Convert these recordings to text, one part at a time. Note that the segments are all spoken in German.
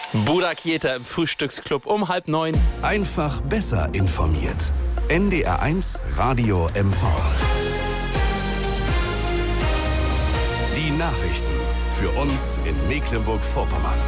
Burak Yilmaz im Frühstücksclub um 8:30. Einfach besser informiert. NDR1 Radio MV. Die Nachrichten für uns in Mecklenburg-Vorpommern.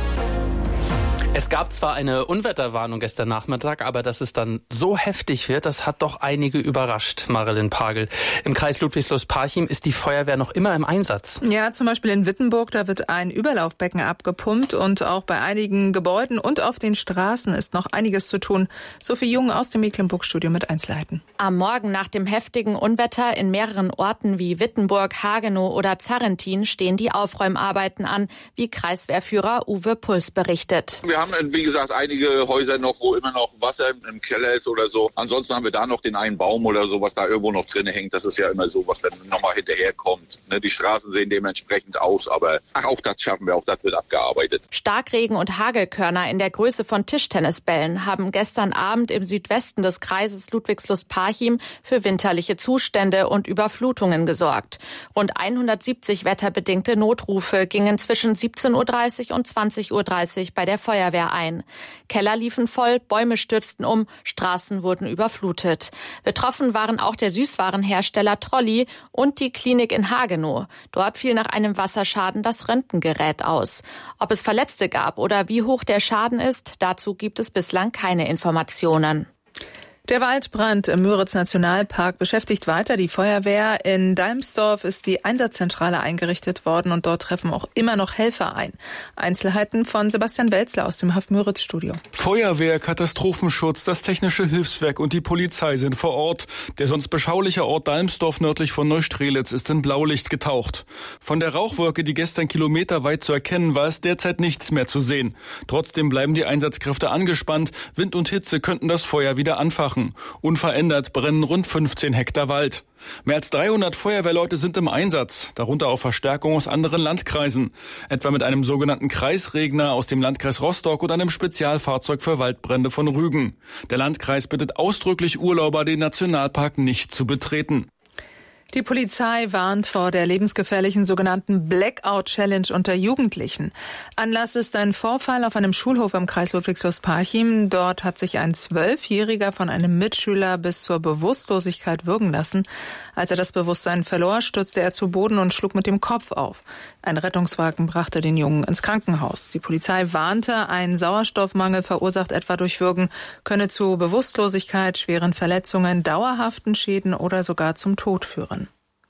Es gab zwar eine Unwetterwarnung gestern Nachmittag, aber dass es dann so heftig wird, das hat doch einige überrascht, Marilyn Pagel. Im Kreis Ludwigslust-Parchim ist die Feuerwehr noch immer im Einsatz. Ja, zum Beispiel in Wittenburg, da wird ein Überlaufbecken abgepumpt und auch bei einigen Gebäuden und auf den Straßen ist noch einiges zu tun. Sophie Jung aus dem Mecklenburg-Studio mit Einzelheiten. Am Morgen nach dem heftigen Unwetter in mehreren Orten wie Wittenburg, Hagenow oder Zarrentin stehen die Aufräumarbeiten an, wie Kreiswehrführer Uwe Puls berichtet. Wir haben, wie gesagt, einige Häuser noch, wo immer noch Wasser im Keller ist oder so. Ansonsten haben wir da noch den einen Baum oder so, was da irgendwo noch drin hängt. Das ist ja immer so, was dann nochmal hinterherkommt. Die Straßen sehen dementsprechend aus, aber auch das schaffen wir, auch das wird abgearbeitet. Starkregen und Hagelkörner in der Größe von Tischtennisbällen haben gestern Abend im Südwesten des Kreises Ludwigslust-Parchim für winterliche Zustände und Überflutungen gesorgt. Rund 170 wetterbedingte Notrufe gingen zwischen 17:30 Uhr und 20:30 Uhr bei der Feuerwehr ein. Keller liefen voll, Bäume stürzten um, Straßen wurden überflutet. Betroffen waren auch der Süßwarenhersteller Trolli und die Klinik in Hagenow. Dort fiel nach einem Wasserschaden das Röntgengerät aus. Ob es Verletzte gab oder wie hoch der Schaden ist, dazu gibt es bislang keine Informationen. Der Waldbrand im Müritz-Nationalpark beschäftigt weiter die Feuerwehr. In Dalmsdorf ist die Einsatzzentrale eingerichtet worden und dort treffen auch immer noch Helfer ein. Einzelheiten von Sebastian Welzler aus dem Haft-Müritz-Studio. Feuerwehr, Katastrophenschutz, das Technische Hilfswerk und die Polizei sind vor Ort. Der sonst beschauliche Ort Dalmsdorf nördlich von Neustrelitz ist in Blaulicht getaucht. Von der Rauchwolke, die gestern kilometerweit zu erkennen war, ist derzeit nichts mehr zu sehen. Trotzdem bleiben die Einsatzkräfte angespannt. Wind und Hitze könnten das Feuer wieder anfachen. Unverändert brennen rund 15 Hektar Wald. Mehr als 300 Feuerwehrleute sind im Einsatz, darunter auch Verstärkung aus anderen Landkreisen, etwa mit einem sogenannten Kreisregner aus dem Landkreis Rostock und einem Spezialfahrzeug für Waldbrände von Rügen. Der Landkreis bittet ausdrücklich Urlauber, den Nationalpark nicht zu betreten. Die Polizei warnt vor der lebensgefährlichen sogenannten Blackout-Challenge unter Jugendlichen. Anlass ist ein Vorfall auf einem Schulhof im Kreis Ludwigslust-Parchim. Dort hat sich ein 12-Jähriger von einem Mitschüler bis zur Bewusstlosigkeit würgen lassen. Als er das Bewusstsein verlor, stürzte er zu Boden und schlug mit dem Kopf auf. Ein Rettungswagen brachte den Jungen ins Krankenhaus. Die Polizei warnte, ein Sauerstoffmangel verursacht etwa durch Würgen könne zu Bewusstlosigkeit, schweren Verletzungen, dauerhaften Schäden oder sogar zum Tod führen.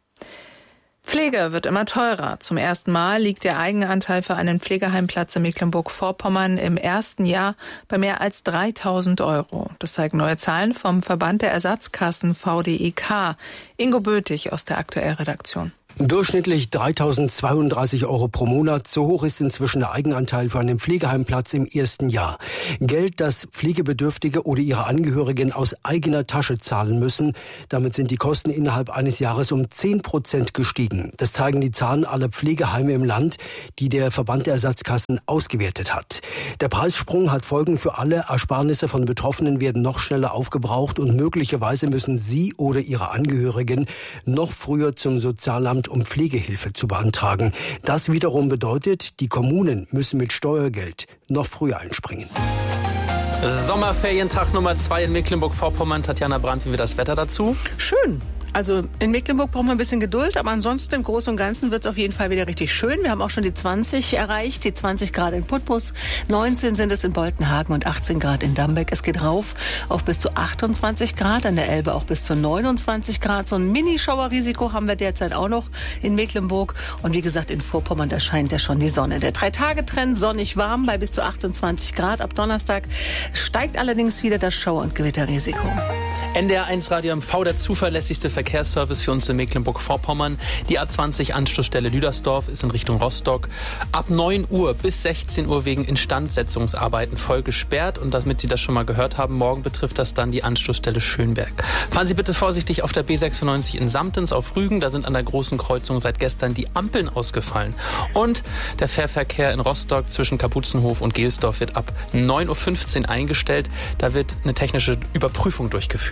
Pflege wird immer teurer. Zum ersten Mal liegt der Eigenanteil für einen Pflegeheimplatz in Mecklenburg-Vorpommern im ersten Jahr bei mehr als 3.000 €. Das zeigen neue Zahlen vom Verband der Ersatzkassen VDEK. Ingo Bötig aus der Aktuellredaktion. Durchschnittlich 3.032 € pro Monat. So hoch ist inzwischen der Eigenanteil für einen Pflegeheimplatz im ersten Jahr. Geld, das Pflegebedürftige oder ihre Angehörigen aus eigener Tasche zahlen müssen. Damit sind die Kosten innerhalb eines Jahres um 10% gestiegen. Das zeigen die Zahlen aller Pflegeheime im Land, die der Verband der Ersatzkassen ausgewertet hat. Der Preissprung hat Folgen für alle. Ersparnisse von Betroffenen werden noch schneller aufgebraucht und möglicherweise müssen sie oder ihre Angehörigen noch früher zum Sozialamt, um Pflegehilfe zu beantragen. Das wiederum bedeutet, die Kommunen müssen mit Steuergeld noch früher einspringen. Sommerferientag Nummer 2 in Mecklenburg-Vorpommern. Tatjana Brandt, wie wird das Wetter dazu? Schön. Also in Mecklenburg brauchen wir ein bisschen Geduld, aber ansonsten im Großen und Ganzen wird es auf jeden Fall wieder richtig schön. Wir haben auch schon die 20 erreicht, die 20 Grad in Putbus, 19 sind es in Boltenhagen und 18 Grad in Dambeck. Es geht rauf auf bis zu 28 Grad, an der Elbe auch bis zu 29 Grad. So ein Mini-Schauerrisiko haben wir derzeit auch noch in Mecklenburg. Und wie gesagt, in Vorpommern, da scheint ja schon die Sonne. Der 3-Tage-Trend sonnig warm bei bis zu 28 Grad. Ab Donnerstag steigt allerdings wieder das Schauer- und Gewitterrisiko. NDR1 Radio MV, der zuverlässigste Verkehrsservice für uns in Mecklenburg-Vorpommern. Die A20 Anschlussstelle Lüdersdorf ist in Richtung Rostock ab 9 Uhr bis 16 Uhr wegen Instandsetzungsarbeiten voll gesperrt. Und damit Sie das schon mal gehört haben, morgen betrifft das dann die Anschlussstelle Schönberg. Fahren Sie bitte vorsichtig auf der B96 in Samtens auf Rügen. Da sind an der großen Kreuzung seit gestern die Ampeln ausgefallen. Und der Fährverkehr in Rostock zwischen Kapuzenhof und Gelsdorf wird ab 9:15 Uhr eingestellt. Da wird eine technische Überprüfung durchgeführt.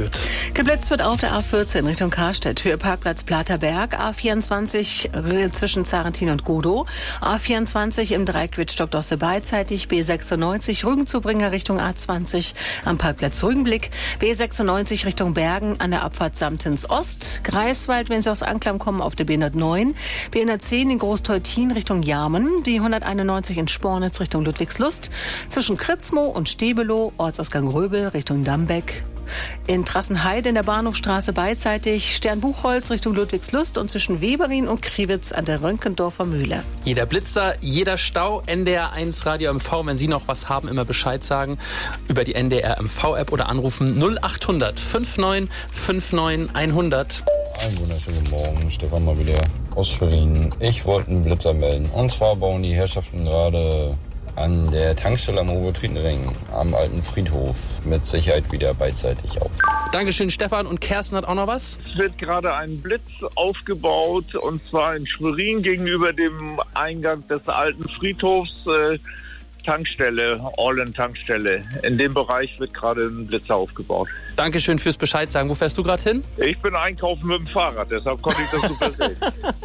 wird. Geblitzt wird auf der A14 Richtung Karstedt, Höhe Parkplatz Platerberg, A24 zwischen Zarentin und Godow, A24 im Dreieck Wittstock-Dosse beidseitig, B96 Rügen-Zubringer Richtung A20 am Parkplatz Rügenblick, B96 Richtung Bergen an der Abfahrt Samtens Ost, Greifswald, wenn Sie aus Anklam kommen, auf der B109, B110 in Großteutin Richtung Jarmen, die 191 in Spornitz Richtung Ludwigslust, zwischen Kritzmo und Stebelow, Ortsausgang Röbel Richtung Dambeck. In Trassenheide in der Bahnhofstraße beidseitig Sternbuchholz Richtung Ludwigslust und zwischen Weberin und Kriwitz an der Rönkendorfer Mühle. Jeder Blitzer, jeder Stau, NDR 1 Radio MV. Wenn Sie noch was haben, immer Bescheid sagen über die NDR MV-App oder anrufen 0800 59 59 100. Einen wunderschönen guten Morgen, Stefan mal wieder aus Schwerin. Ich wollte einen Blitzer melden. Und zwar bauen die Herrschaften gerade an der Tankstelle am Obertrietenring am alten Friedhof mit Sicherheit wieder beidseitig auf. Dankeschön, Stefan. Und Kersten hat auch noch was? Es wird gerade ein Blitz aufgebaut, und zwar in Schwerin gegenüber dem Eingang des alten Friedhofs. Tankstelle, All-in-Tankstelle. In dem Bereich wird gerade ein Blitzer aufgebaut. Dankeschön fürs Bescheid sagen. Wo fährst du gerade hin? Ich bin einkaufen mit dem Fahrrad, deshalb konnte ich das super sehen.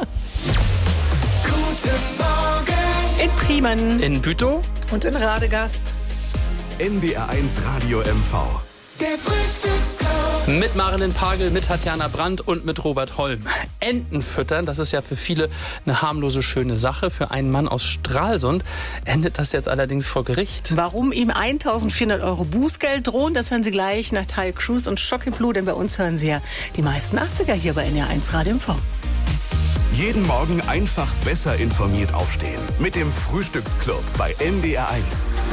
Guten Morgen. In Priemen. In Bütow. Und in Radegast. NDR 1 Radio MV. Der Frühstücksclub. Mit Marilyn Pagel, mit Tatjana Brandt und mit Robert Holm. Enten füttern, das ist ja für viele eine harmlose, schöne Sache. Für einen Mann aus Stralsund endet das jetzt allerdings vor Gericht. Warum ihm 1.400 € Bußgeld drohen, das hören Sie gleich nach Ty Cruz und Shocky Blue, denn bei uns hören Sie ja die meisten 80er hier bei NDR 1 Radio MV. Jeden Morgen einfach besser informiert aufstehen. Mit dem Frühstücksclub bei NDR 1.